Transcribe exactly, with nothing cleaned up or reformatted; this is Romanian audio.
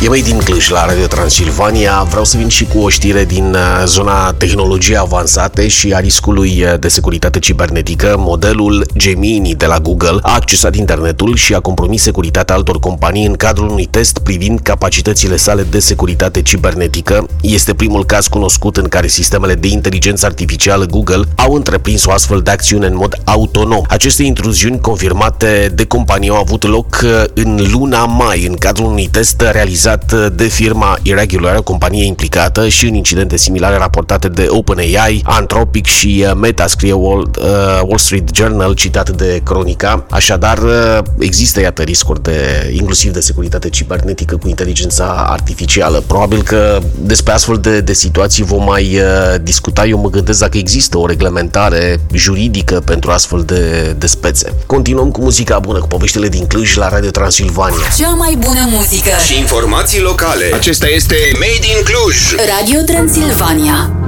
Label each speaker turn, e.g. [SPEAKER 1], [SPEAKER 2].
[SPEAKER 1] E mai din Cluj la Radio Transilvania. Vreau să vin și cu o știre din zona tehnologiei avansate și a riscului de securitate cibernetică. Modelul Gemini de la Google a accesat internetul și a compromis securitatea altor companii în cadrul unui test privind capacitățile sale de securitate cibernetică. Este primul caz cunoscut în care sistemele de inteligență artificială Google au întreprins o astfel de acțiune în mod autonom. Aceste intruziuni confirmate de companie au avut loc în luna mai, în cadrul unui test realizat de firma Irregular, companie implicată și în incidente similare raportate de OpenAI, Anthropic și Meta, scrie Wall, uh, Wall Street Journal, citat de Cronica. Așadar, există, iată, riscuri de, inclusiv de securitate cibernetică cu inteligența artificială. Probabil că despre astfel de, de situații vom mai uh, discuta. Eu mă gândesc dacă există o reglementare juridică pentru astfel de, de spețe. Continuăm cu muzica bună, cu poveștile din Cluj la Radio Transilvania.
[SPEAKER 2] Cea mai bună muzică
[SPEAKER 3] și informații locale. Acesta este Made in Cluj.
[SPEAKER 2] Radio Transilvania.